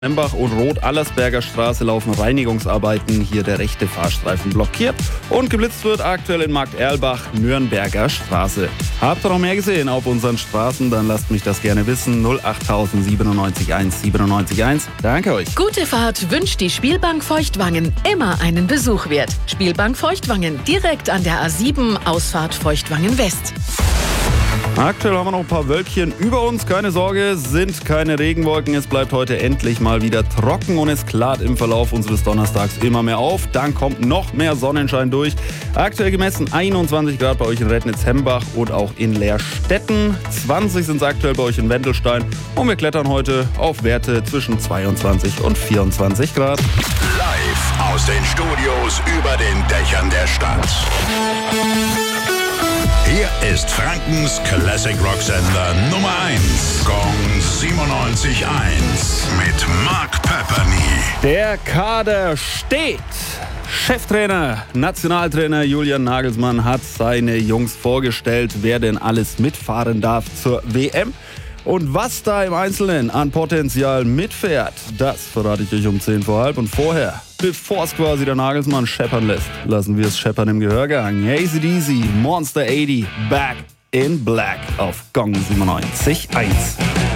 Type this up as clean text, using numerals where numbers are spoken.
Embach und Rot-Allersberger Straße laufen Reinigungsarbeiten, hier der rechte Fahrstreifen blockiert und geblitzt wird aktuell in Markt-Erlbach, Nürnberger Straße. Habt ihr noch mehr gesehen auf unseren Straßen? Dann lasst mich das gerne wissen. 08000 97 1 97 1. Danke euch. Gute Fahrt wünscht die Spielbank Feuchtwangen. Immer einen Besuch wert. Spielbank Feuchtwangen, direkt an der A7, Ausfahrt Feuchtwangen West. Aktuell haben wir noch ein paar Wölkchen über uns. Keine Sorge, sind keine Regenwolken. Es bleibt heute endlich mal wieder trocken und es klart im Verlauf unseres Donnerstags immer mehr auf. Dann kommt noch mehr Sonnenschein durch. Aktuell gemessen 21 Grad bei euch in Rednitz-Hembach und auch in Leerstetten. 20 sind es aktuell bei euch in Wendelstein. Und wir klettern heute auf Werte zwischen 22 und 24 Grad. Live aus den Studios über den Dächern der Stadt. Hier ist Frankens Classic Rock Sender Nummer 1. Gong 97.1 mit Mark Pepperny. Der Kader steht. Cheftrainer, Nationaltrainer Julian Nagelsmann hat seine Jungs vorgestellt, wer denn alles mitfahren darf zur WM. Und was da im Einzelnen an Potenzial mitfährt, das verrate ich euch um 10 vor halb. Und vorher, bevor es quasi der Nagelsmann scheppern lässt, lassen wir es scheppern im Gehörgang. AC/DC, Monster 80, Back in Black auf Gong 97.1.